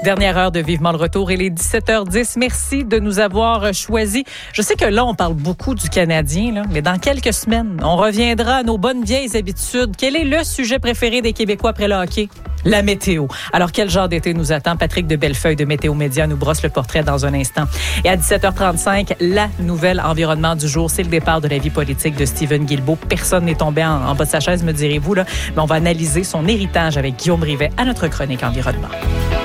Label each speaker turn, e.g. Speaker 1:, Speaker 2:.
Speaker 1: Dernière heure de Vivement le retour, il est 17h10. Merci de nous avoir choisis. Je sais que là, on parle beaucoup du Canadien, là, mais dans quelques semaines, on reviendra à nos bonnes vieilles habitudes. Quel est le sujet préféré des Québécois après le hockey? La météo. Alors, quel genre d'été nous attend? Patrick de Bellefeuille de Météo Média nous brosse le portrait dans un instant. Et à 17h35, la nouvelle environnement du jour, c'est le départ de la vie politique de Stephen Guilbeault. Personne n'est tombé en bas de sa chaise, me direz-vous, là, mais on va analyser son héritage avec Guillaume Rivet à notre chronique environnement.